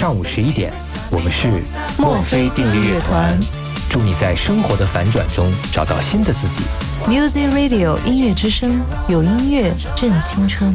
上午11点，我们是墨菲定律乐团。 祝你在生活的反转中找到新的自己。 Music Radio 音乐之声，有音乐正青春。